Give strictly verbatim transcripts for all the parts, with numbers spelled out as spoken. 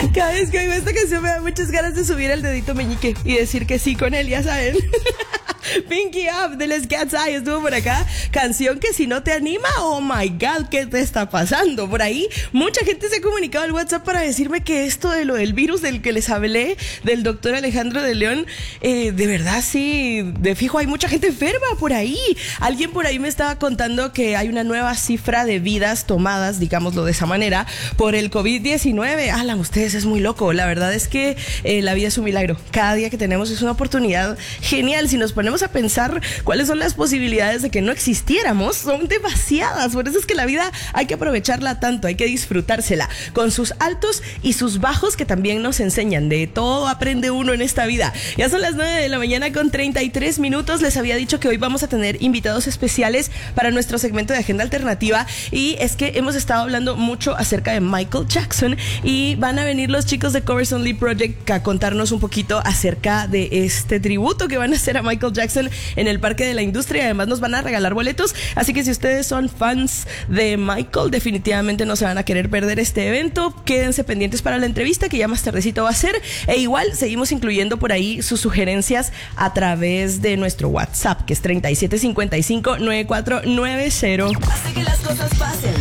Cada vez que oigo esta canción me da muchas ganas de subir el dedito meñique y decir que sí con él, ya saben. Pinky Up de Les Cat's Eye estuvo por acá. Canción que si no te anima, oh my God, ¿qué te está pasando? Por ahí mucha gente se ha comunicado al WhatsApp para decirme que esto de lo del virus del que les hablé, del doctor Alejandro de León, eh, de verdad sí, de fijo hay mucha gente enferma por ahí. Alguien por ahí me estaba contando que hay una nueva cifra de vidas tomadas, digámoslo de esa manera, por el covid diecinueve. Alan, ustedes, es muy loco. La verdad es que eh, la vida es un milagro. Cada día que tenemos es una oportunidad genial. Si nos ponemos a pensar cuáles son las posibilidades de que no existiéramos, son demasiadas. Por eso es que la vida hay que aprovecharla tanto, hay que disfrutársela con sus altos y sus bajos, que también nos enseñan. De todo aprende uno en esta vida. Ya son las nueve de la mañana con treinta y tres minutos. Les había dicho que hoy vamos a tener invitados especiales para nuestro segmento de Agenda Alternativa, y es que hemos estado hablando mucho acerca de Michael Jackson y van a venir los chicos de Covers Only Project a contarnos un poquito acerca de este tributo que van a hacer a Michael Jackson en el Parque de la Industria. Además nos van a regalar boletos, así que si ustedes son fans de Michael, definitivamente no se van a querer perder este evento. Quédense pendientes para la entrevista que ya más tardecito va a ser, e igual seguimos incluyendo por ahí sus sugerencias a través de nuestro WhatsApp, que es treinta y siete cincuenta y cinco noventa y cuatro noventa. Hace que las cosas pasen.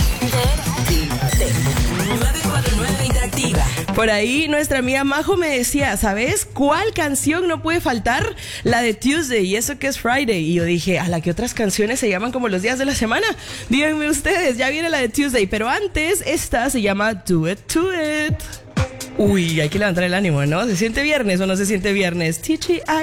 nueve cuatro nueve Interactiva. Por ahí nuestra amiga Majo me decía, ¿sabes cuál canción no puede faltar? La de Tuesday, y eso que es Friday. Y yo dije, ¿a la que otras canciones se llaman como los días de la semana? Díganme ustedes, ya viene la de Tuesday, pero antes esta se llama Do It To It. Uy, hay que levantar el ánimo, ¿no? ¿Se siente viernes o no se siente viernes? T G I